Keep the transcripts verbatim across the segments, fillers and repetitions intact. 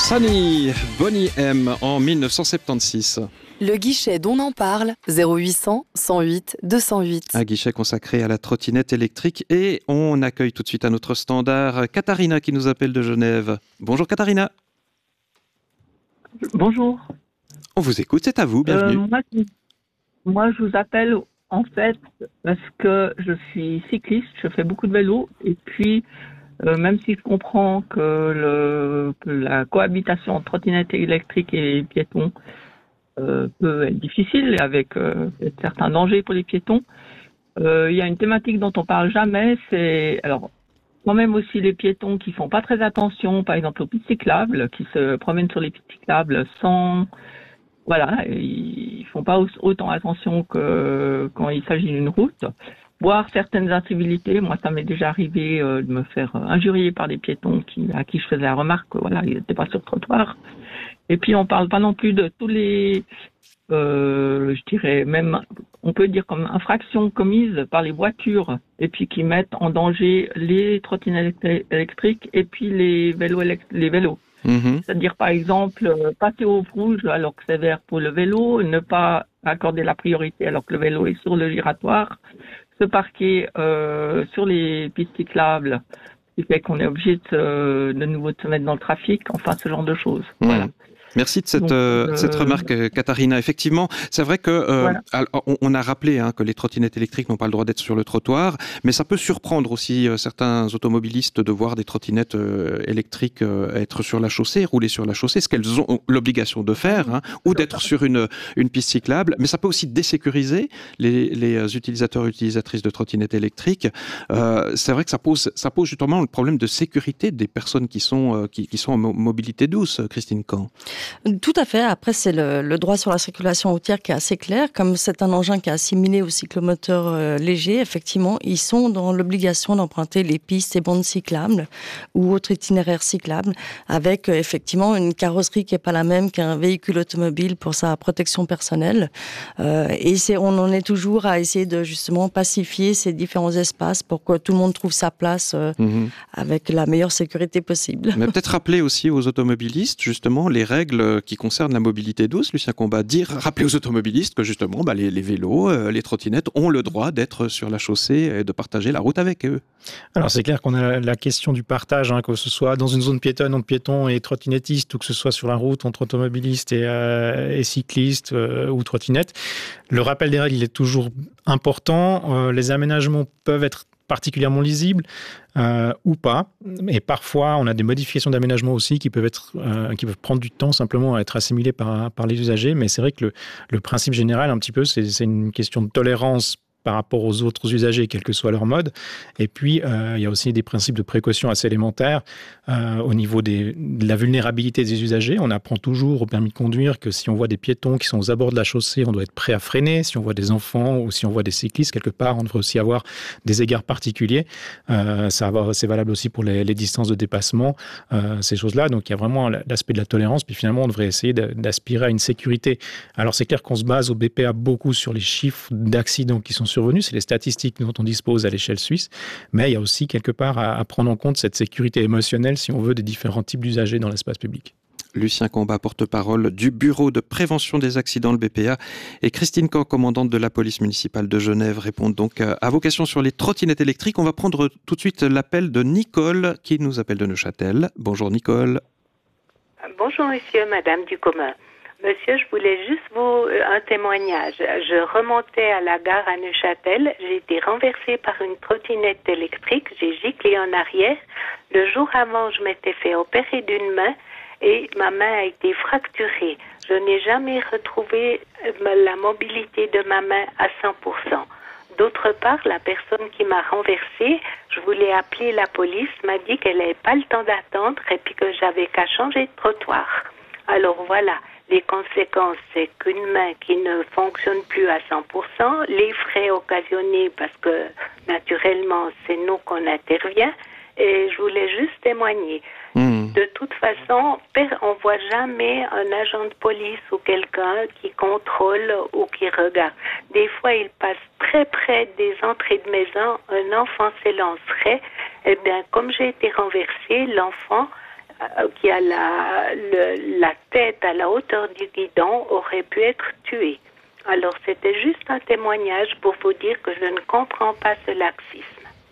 Sunny, Bonnie M en mille neuf cent soixante-seize. Le guichet dont on parle, zéro huit cent, cent huit, deux cent huit. Un guichet consacré à la trottinette électrique et on accueille tout de suite à notre standard Katharina qui nous appelle de Genève. Bonjour Katharina. Bonjour. On vous écoute, c'est à vous, bienvenue. Euh, moi, moi, je vous appelle en fait parce que je suis cycliste, je fais beaucoup de vélo et puis euh, même si je comprends que, le, que la cohabitation entre trottinette électrique et piétons euh, peut être difficile avec euh, certains dangers pour les piétons, euh, il y a une thématique dont on parle jamais, c'est alors quand même aussi les piétons qui font pas très attention, par exemple aux pistes cyclables, qui se promènent sur les pistes cyclables sans Voilà, ils font pas autant attention que quand il s'agit d'une route. Voire certaines incivilités. Moi, ça m'est déjà arrivé euh, de me faire injurier par des piétons qui, à qui je faisais la remarque que voilà, ils n'étaient pas sur le trottoir. Et puis, on parle pas non plus de tous les, euh, je dirais même, on peut dire comme infractions commises par les voitures et puis qui mettent en danger les trottinettes électriques et puis les vélos, élect- les vélos. Mmh. C'est-à-dire, par exemple, euh, passer au rouge alors que c'est vert pour le vélo, ne pas accorder la priorité alors que le vélo est sur le giratoire, se parquer euh, sur les pistes cyclables, ce qui fait qu'on est obligé de, se, de nouveau de se mettre dans le trafic, enfin ce genre de choses. Mmh. Voilà. Merci de cette, Donc, euh, cette remarque, Katharina. Effectivement, c'est vrai que euh, voilà. on, on a rappelé hein, que les trottinettes électriques n'ont pas le droit d'être sur le trottoir, mais ça peut surprendre aussi euh, certains automobilistes de voir des trottinettes euh, électriques euh, être sur la chaussée, rouler sur la chaussée, ce qu'elles ont l'obligation de faire, hein, ou d'être sur une, une piste cyclable. Mais ça peut aussi désécuriser les, les utilisateurs et utilisatrices de trottinettes électriques. Euh, c'est vrai que ça pose, ça pose justement le problème de sécurité des personnes qui sont, euh, qui, qui sont en mobilité douce, Christine Camp. Tout à fait. Après, c'est le, le droit sur la circulation routière qui est assez clair. Comme c'est un engin qui est assimilé au cyclomoteur euh, léger, effectivement, ils sont dans l'obligation d'emprunter les pistes et bandes cyclables ou autres itinéraires cyclables avec euh, effectivement une carrosserie qui n'est pas la même qu'un véhicule automobile pour sa protection personnelle. Euh, et c'est, on en est toujours à essayer de justement pacifier ces différents espaces pour que tout le monde trouve sa place euh, mmh. avec la meilleure sécurité possible. Mais peut-être rappeler aussi aux automobilistes justement les règles qui concerne la mobilité douce, Lucien Combat, dire, rappeler aux automobilistes que justement bah, les, les vélos, euh, les trottinettes ont le droit d'être sur la chaussée et de partager la route avec eux. Alors c'est clair qu'on a la question du partage, hein, que ce soit dans une zone piétonne entre piétons et trottinettistes ou que ce soit sur la route entre automobilistes et, euh, et cyclistes euh, ou trottinettes. Le rappel des règles il est toujours important. Euh, les aménagements peuvent être particulièrement lisibles euh, ou pas. Et parfois, on a des modifications d'aménagement aussi qui peuvent être, euh, qui peuvent prendre du temps simplement à être assimilées par, par les usagers. Mais c'est vrai que le, le principe général, un petit peu, c'est, c'est une question de tolérance par rapport aux autres usagers, quel que soit leur mode. Et puis, euh, il y a aussi des principes de précaution assez élémentaires euh, au niveau des, de la vulnérabilité des usagers. On apprend toujours au permis de conduire que si on voit des piétons qui sont aux abords de la chaussée, on doit être prêt à freiner. Si on voit des enfants ou si on voit des cyclistes, quelque part, on devrait aussi avoir des égards particuliers. Euh, ça va, c'est valable aussi pour les, les distances de dépassement, euh, ces choses-là. Donc, il y a vraiment l'aspect de la tolérance. Puis finalement, on devrait essayer d'aspirer à une sécurité. Alors, c'est clair qu'on se base au B P A beaucoup sur les chiffres d'accidents qui sont survenus, c'est les statistiques dont on dispose à l'échelle suisse, mais il y a aussi quelque part à, à prendre en compte cette sécurité émotionnelle, si on veut, des différents types d'usagers dans l'espace public. Lucien Combat, porte-parole du Bureau de prévention des accidents, le B P A, et Christine Camp, commandante de la police municipale de Genève, répondent donc à vos questions sur les trottinettes électriques. On va prendre tout de suite l'appel de Nicole, qui nous appelle de Neuchâtel. Bonjour Nicole. Bonjour monsieur, madame Ducommun. Monsieur, je voulais juste vous un témoignage. Je remontais à la gare à Neuchâtel. J'ai été renversée par une trottinette électrique. J'ai giclé en arrière. Le jour avant, je m'étais fait opérer d'une main et ma main a été fracturée. Je n'ai jamais retrouvé la mobilité de ma main à cent pour cent. D'autre part, la personne qui m'a renversée, je voulais appeler la police, m'a dit qu'elle n'avait pas le temps d'attendre et puis que j'avais qu'à changer de trottoir. Alors voilà. Les conséquences, c'est qu'une main qui ne fonctionne plus à cent pour cent, les frais occasionnés parce que naturellement c'est nous qu'on intervient, et je voulais juste témoigner. Mmh. De toute façon, on ne voit jamais un agent de police ou quelqu'un qui contrôle ou qui regarde. Des fois, il passe très près des entrées de maison, un enfant s'élancerait. Eh bien, comme j'ai été renversée, l'enfant qui a la, le, la tête à la hauteur du guidon aurait pu être tué. Alors c'était juste un témoignage pour vous dire que je ne comprends pas ce laxisme.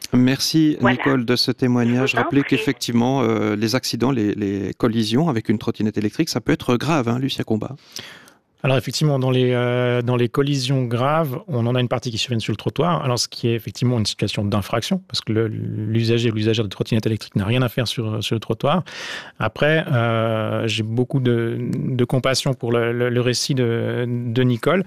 Merci voilà. Nicole de ce témoignage. Rappelez qu'effectivement euh, les accidents, les, les collisions avec une trottinette électrique, ça peut être grave, hein, Lucien Combat. Alors effectivement, dans les, euh, dans les collisions graves, on en a une partie qui survient sur le trottoir. Alors ce qui est effectivement une situation d'infraction, parce que le, l'usager ou l'usagère de trottinette électrique n'a rien à faire sur, sur le trottoir. Après, euh, j'ai beaucoup de, de compassion pour le, le, le récit de, de Nicole.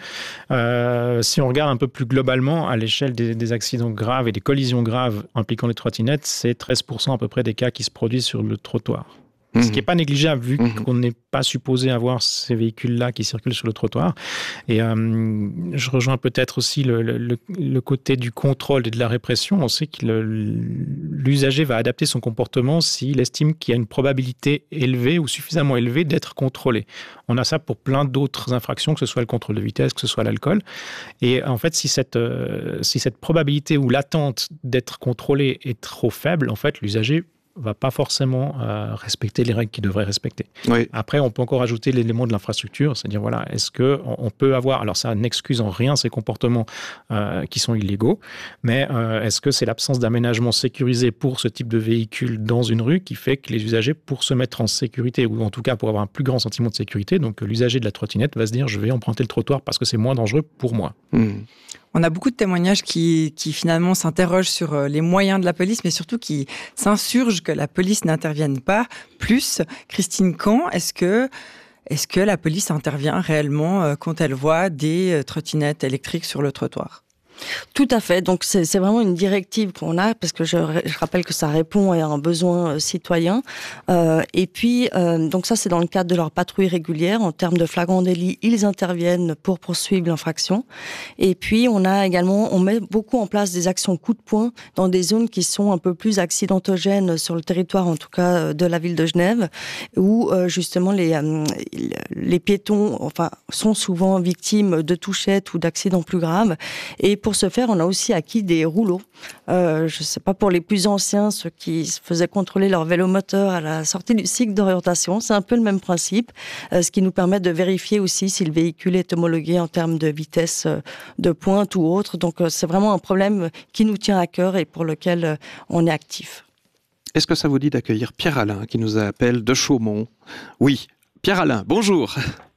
Euh, si on regarde un peu plus globalement à l'échelle des, des accidents graves et des collisions graves impliquant les trottinettes, c'est treize pour cent à peu près des cas qui se produisent sur le trottoir. Ce qui n'est pas négligeable vu mmh. qu'on n'est pas supposé avoir ces véhicules-là qui circulent sur le trottoir. Et euh, je rejoins peut-être aussi le, le, le côté du contrôle et de la répression. On sait que le, l'usager va adapter son comportement s'il estime qu'il y a une probabilité élevée ou suffisamment élevée d'être contrôlé. On a ça pour plein d'autres infractions, que ce soit le contrôle de vitesse, que ce soit l'alcool. Et en fait, si cette, euh, si cette probabilité ou l'attente d'être contrôlé est trop faible, en fait, l'usager va pas forcément euh, respecter les règles qu'il devrait respecter. Oui. Après, on peut encore ajouter l'élément de l'infrastructure, c'est-à-dire, voilà, est-ce qu'on on peut avoir, alors ça n'excuse en rien ces comportements euh, qui sont illégaux, mais euh, est-ce que c'est l'absence d'aménagement sécurisé pour ce type de véhicule dans une rue qui fait que les usagers, pour se mettre en sécurité, ou en tout cas pour avoir un plus grand sentiment de sécurité, donc l'usager de la trottinette va se dire, je vais emprunter le trottoir parce que c'est moins dangereux pour moi. Mmh. On a beaucoup de témoignages qui, qui finalement s'interrogent sur les moyens de la police, mais surtout qui s'insurgent que la police n'intervienne pas plus. Christine Camp, est-ce que, est-ce que la police intervient réellement quand elle voit des trottinettes électriques sur le trottoir ? Tout à fait. Donc, c'est, c'est vraiment une directive qu'on a, parce que je, je rappelle que ça répond à un besoin euh, citoyen. Euh, et puis, euh, donc ça, c'est dans le cadre de leur patrouille régulière. En termes de flagrant délit, ils interviennent pour poursuivre l'infraction. Et puis, on a également, on met beaucoup en place des actions coup de poing dans des zones qui sont un peu plus accidentogènes sur le territoire, en tout cas, de la ville de Genève, où, euh, justement, les, euh, les piétons, enfin, sont souvent victimes de touchettes ou d'accidents plus graves. Et pour Pour ce faire, on a aussi acquis des rouleaux. Euh, je ne sais pas, pour les plus anciens, ceux qui se faisaient contrôler leur vélomoteur à la sortie du cycle d'orientation, c'est un peu le même principe, euh, ce qui nous permet de vérifier aussi si le véhicule est homologué en termes de vitesse euh, de pointe ou autre. Donc, euh, c'est vraiment un problème qui nous tient à cœur et pour lequel euh, on est actif. Est-ce que ça vous dit d'accueillir Pierre-Alain, qui nous appelle de Chaumont ? Oui. Pierre-Alain, bonjour.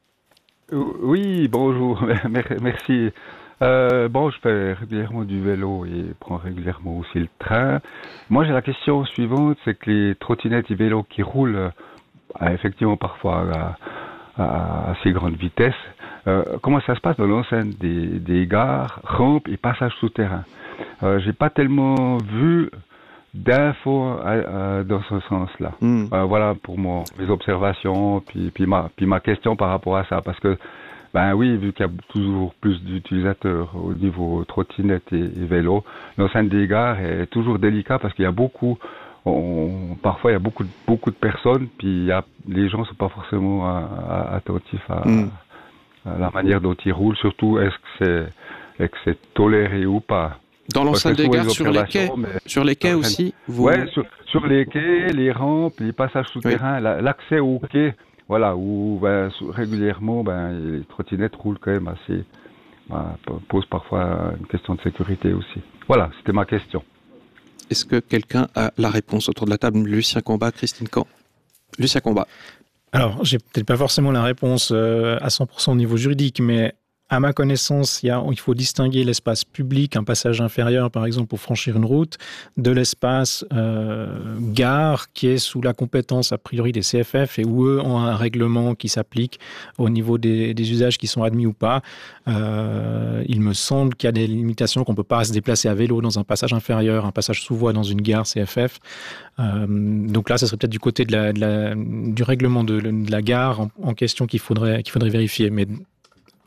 Oui, bonjour. Merci. Euh, bon, je fais régulièrement du vélo et prends régulièrement aussi le train. Moi, j'ai la question suivante, c'est que les trottinettes et vélos qui roulent, euh, effectivement parfois à, à assez grande vitesse, euh, comment ça se passe dans l'enceinte des, des gares, rampes et passages souterrains ? euh, J'ai pas tellement vu d'infos euh, dans ce sens-là. Mm. Euh, voilà pour mon, mes observations, puis, puis, ma, puis ma question par rapport à ça, parce que ben oui, vu qu'il y a toujours plus d'utilisateurs au niveau trottinette et, et vélo, l'enceinte des gares est toujours délicat parce qu'il y a beaucoup, on, parfois il y a beaucoup, beaucoup de personnes, puis il y a, les gens sont pas forcément à, à, attentifs à, mm. à la manière dont ils roulent, surtout est-ce que c'est, est-ce que c'est toléré ou pas. Dans l'enceinte des gares, sur les quais, sur les quais aussi vous... Ouais, sur, sur les quais, les rampes, les passages souterrains, oui. la, l'accès aux quais. Voilà, où ben, régulièrement, ben, les trottinettes roulent quand même assez, ben, posent parfois une question de sécurité aussi. Voilà, c'était ma question. Est-ce que quelqu'un a la réponse autour de la table ? Lucien Combat, Christine Camp. Lucien Combat. Alors, j'ai peut-être pas forcément la réponse euh, à cent pour cent au niveau juridique, mais à ma connaissance, il, y a, il faut distinguer l'espace public, un passage inférieur par exemple pour franchir une route, de l'espace euh, gare qui est sous la compétence a priori des C F F et où eux ont un règlement qui s'applique au niveau des, des usages qui sont admis ou pas. Euh, il me semble qu'il y a des limitations, qu'on ne peut pas se déplacer à vélo dans un passage inférieur, un passage sous voie dans une gare C F F. Euh, donc là, ça serait peut-être du côté de la, de la, du règlement de, de la gare en, en question qu'il faudrait, qu'il faudrait vérifier. Mais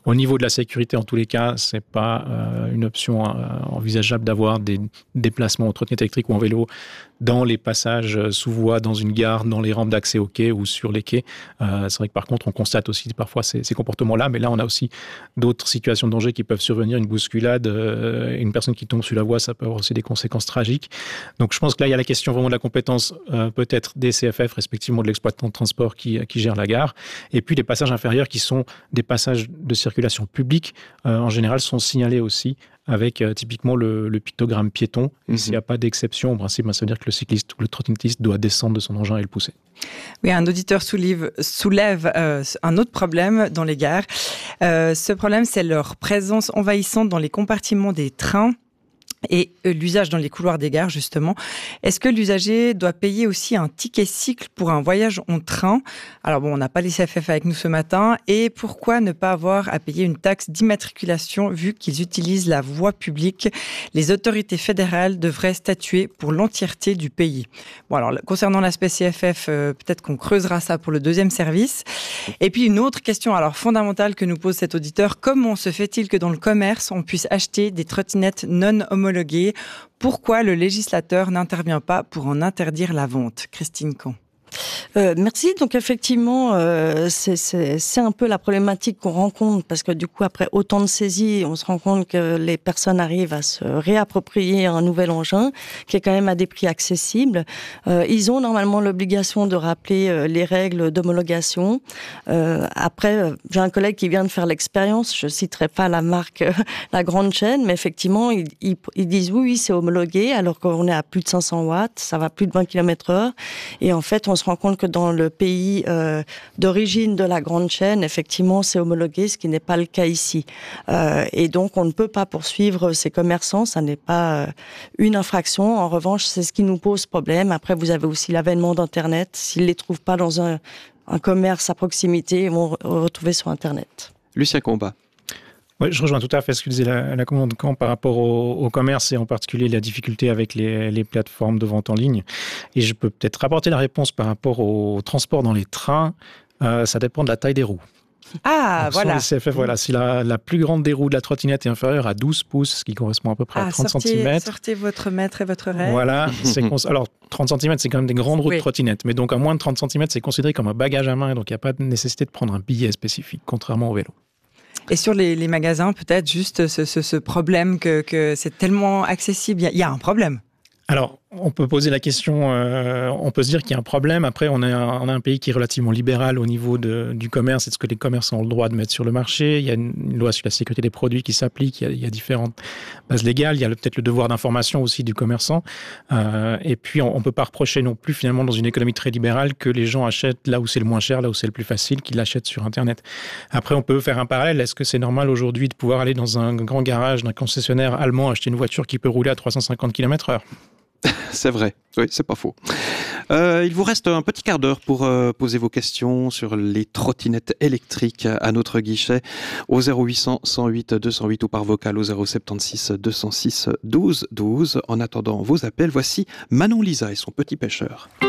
Au niveau de la sécurité, en tous les cas, c'est pas euh, une option euh, envisageable d'avoir des déplacements en trottinette électrique ou en vélo dans les passages sous voie, dans une gare, dans les rampes d'accès aux quais ou sur les quais. Euh, c'est vrai que par contre, on constate aussi parfois ces, ces comportements-là, mais là, on a aussi d'autres situations de danger qui peuvent survenir, une bousculade, euh, une personne qui tombe sur la voie, ça peut avoir aussi des conséquences tragiques. Donc je pense que là, il y a la question vraiment de la compétence euh, peut-être des C F F, respectivement de l'exploitant de transport qui, qui gère la gare, et puis les passages inférieurs qui sont des passages de circulation publique, euh, en général, sont signalés aussi avec euh, typiquement le, le pictogramme piéton. Et mmh. s'il n'y a pas d'exception, au principe, ben, ça veut dire que le cycliste ou le trottinettiste doit descendre de son engin et le pousser. Oui, un auditeur soulève, soulève euh, un autre problème dans les gares. Euh, ce problème, c'est leur présence envahissante dans les compartiments des trains et l'usage dans les couloirs des gares, justement. Est-ce que l'usager doit payer aussi un ticket cycle pour un voyage en train ? Alors bon, on n'a pas les C F F avec nous ce matin. Et pourquoi ne pas avoir à payer une taxe d'immatriculation vu qu'ils utilisent la voie publique ? Les autorités fédérales devraient statuer pour l'entièreté du pays. Bon, alors, concernant l'aspect C F F, euh, peut-être qu'on creusera ça pour le deuxième service. Et puis, une autre question alors fondamentale que nous pose cet auditeur. Comment se fait-il que dans le commerce, on puisse acheter des trottinettes non homologuées ? Pourquoi le législateur n'intervient pas pour en interdire la vente ? Christine Camp. Euh, merci. Donc effectivement, euh, c'est, c'est, c'est un peu la problématique qu'on rencontre parce que du coup, après autant de saisies, on se rend compte que les personnes arrivent à se réapproprier un nouvel engin qui est quand même à des prix accessibles. Euh, ils ont normalement l'obligation de rappeler euh, les règles d'homologation. Euh, après, euh, j'ai un collègue qui vient de faire l'expérience. Je citerai pas la marque, euh, la grande chaîne, mais effectivement, ils, ils, ils disent oui, oui, c'est homologué, alors qu'on est à plus de cinq cents watts, ça va plus de vingt kilomètres heure, et en fait, on se rend compte que dans le pays euh, d'origine de la grande chaîne, effectivement, c'est homologué, ce qui n'est pas le cas ici. Euh, et donc, on ne peut pas poursuivre ces commerçants, ça n'est pas euh, une infraction. En revanche, c'est ce qui nous pose problème. Après, vous avez aussi l'avènement d'Internet. S'ils ne les trouvent pas dans un, un commerce à proximité, ils vont re- retrouver sur Internet. Lucien Combat. Oui, je rejoins tout à fait ce que disait la, la commande Camp par rapport au, au commerce et en particulier la difficulté avec les, les plateformes de vente en ligne. Et je peux peut-être rapporter la réponse par rapport au transport dans les trains. Euh, ça dépend de la taille des roues. Ah, donc, voilà. Les C F F, voilà. Si la, la plus grande des roues de la trottinette est inférieure à douze pouces, ce qui correspond à peu près ah, à trente sortez, centimètres. Sortez votre mètre et votre règle. Voilà. c'est cons- Alors, trente centimètres, c'est quand même des grandes roues oui. de trottinette. Mais donc, à moins de trente centimètres, c'est considéré comme un bagage à main. Donc, il n'y a pas de nécessité de prendre un billet spécifique, contrairement au vélo. Et sur les, les magasins, peut-être juste ce, ce, ce problème que, que c'est tellement accessible. Il y, y a un problème. Alors, on peut poser la question, euh, on peut se dire qu'il y a un problème. Après, on a un, on a un pays qui est relativement libéral au niveau de, du commerce et de ce que les commerçants ont le droit de mettre sur le marché. Il y a une, une loi sur la sécurité des produits qui s'applique. Il y a, il y a différentes bases légales. Il y a le, peut-être le devoir d'information aussi du commerçant. Euh, et puis, on ne peut pas reprocher non plus, finalement, dans une économie très libérale, que les gens achètent là où c'est le moins cher, là où c'est le plus facile, qu'ils l'achètent sur Internet. Après, on peut faire un parallèle. Est-ce que c'est normal aujourd'hui de pouvoir aller dans un grand garage d'un concessionnaire allemand acheter une voiture qui peut rouler à trois cent cinquante kilomètres heure ? C'est vrai, oui, c'est pas faux. Euh, il vous reste un petit quart d'heure pour euh, poser vos questions sur les trottinettes électriques à notre guichet au zéro huit cents, cent huit, deux cent huit ou par vocal au zéro soixante-seize, deux cent six, douze douze. En attendant vos appels, voici Manon Lisa et son petit pêcheur.